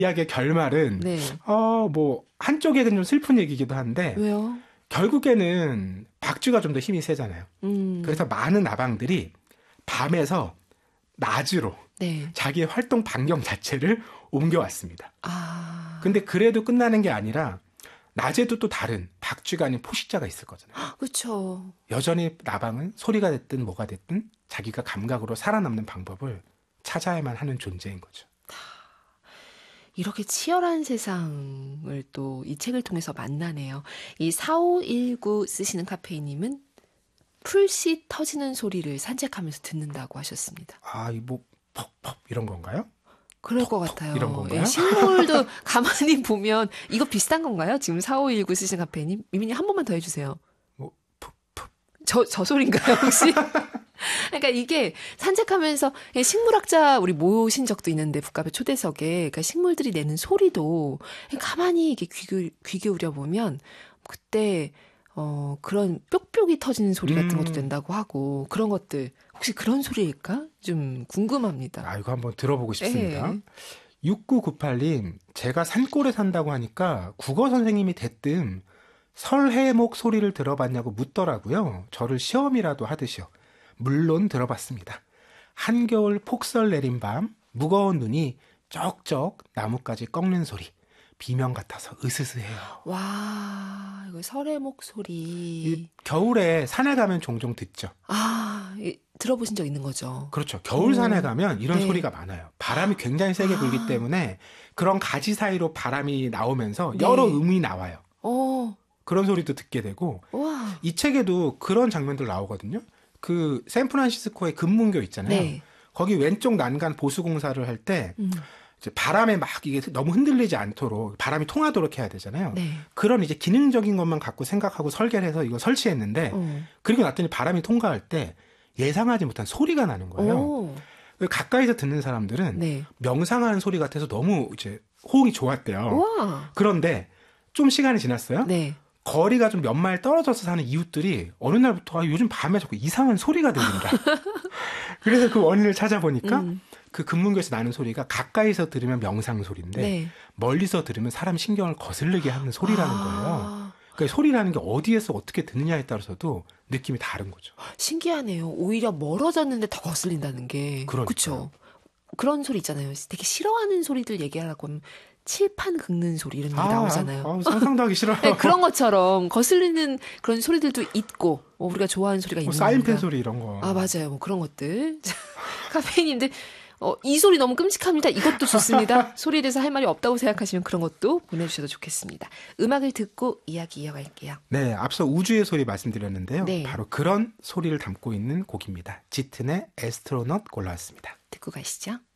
이야기의 결말은 네. 뭐 한쪽에는 좀 슬픈 얘기이기도 한데 왜요? 결국에는 박쥐가 좀 더 힘이 세잖아요. 그래서 많은 나방들이 밤에서 낮으로 네. 자기의 활동 반경 자체를 옮겨왔습니다. 아. 근데 그래도 끝나는 게 아니라 낮에도 또 다른 박쥐가 아닌 포식자가 있을 거잖아요. 그렇죠. 여전히 나방은 소리가 됐든 뭐가 됐든 자기가 감각으로 살아남는 방법을 찾아야만 하는 존재인 거죠. 이렇게 치열한 세상을 또 이 책을 통해서 만나네요. 이 4519 쓰시는 카페이님은 풀씨 터지는 소리를 산책하면서 듣는다고 하셨습니다. 이 뭐 퍽퍽 이런 건가요? 그럴 것 퍽퍽 같아요. 이런 건가요? 예, 식물도 가만히 보면 이거 비슷한 건가요? 지금 4519 쓰시는 카페이님? 미미님 한 번만 더 해주세요. 뭐 푹푹. 저 소리인가요 혹시? 그러니까 이게 산책하면서 식물학자 우리 모신 적도 있는데 북카페 초대석에 그러니까 식물들이 내는 소리도 가만히 이렇게 귀 기울여 보면 그때 그런 뾱뾱이 터지는 소리 같은 것도 된다고 하고 그런 것들 혹시 그런 소리일까? 좀 궁금합니다. 이거 한번 들어보고 싶습니다. 예. 6998님, 제가 산골에 산다고 하니까 국어 선생님이 대뜸 설해목 소리를 들어봤냐고 묻더라고요. 저를 시험이라도 하듯이요. 물론 들어봤습니다. 한겨울 폭설 내린 밤 무거운 눈이 쩍쩍 나뭇가지 꺾는 소리. 비명 같아서 으스스해요. 와, 이거 설해목 소리. 겨울에 산에 가면 종종 듣죠. 들어보신 적 있는 거죠? 그렇죠. 겨울 산에 가면 이런 네. 소리가 많아요. 바람이 굉장히 세게 불기 때문에 그런 가지 사이로 바람이 나오면서 네. 여러 음이 나와요. 어, 그런 소리도 듣게 되고 와. 이 책에도 그런 장면들 나오거든요. 그 샌프란시스코의 금문교 있잖아요. 네. 거기 왼쪽 난간 보수 공사를 할 때 이제 바람에 막 이게 너무 흔들리지 않도록 바람이 통하도록 해야 되잖아요. 네. 그런 이제 기능적인 것만 갖고 생각하고 설계를 해서 이거 설치했는데 그리고 났더니 바람이 통과할 때 예상하지 못한 소리가 나는 거예요. 오. 가까이서 듣는 사람들은 네. 명상하는 소리 같아서 너무 이제 호응이 좋았대요. 와. 그런데 좀 시간이 지났어요. 네. 거리가 좀 몇 마일 떨어져서 사는 이웃들이 어느 날부터 요즘 밤에 자꾸 이상한 소리가 들린다. 그래서 그 원인을 찾아보니까 그 금문교에서 나는 소리가 가까이서 들으면 명상 소리인데 네. 멀리서 들으면 사람 신경을 거슬리게 하는 소리라는 거예요. 그러니까 소리라는 게 어디에서 어떻게 듣느냐에 따라서도 느낌이 다른 거죠. 신기하네요. 오히려 멀어졌는데 더 거슬린다는 게. 그러니까요. 그렇죠. 그런 소리 있잖아요. 되게 싫어하는 소리들 얘기하라고 하면 칠판 긁는 소리 이런 얘기 나오잖아요. 상상도 하기 싫어요. 네, 그런 것처럼 거슬리는 그런 소리들도 있고 우리가 좋아하는 소리가 있는 사인펜 겁니다. 소리 이런 거. 맞아요. 뭐 그런 것들. 카페인님들 이 소리 너무 끔찍합니다. 이것도 좋습니다. 소리에 대해서 할 말이 없다고 생각하시면 그런 것도 보내주셔도 좋겠습니다. 음악을 듣고 이야기 이어갈게요. 네, 앞서 우주의 소리 말씀드렸는데요. 네. 바로 그런 소리를 담고 있는 곡입니다. 짙은의 에스트로넛 골라왔습니다. 듣고 가시죠.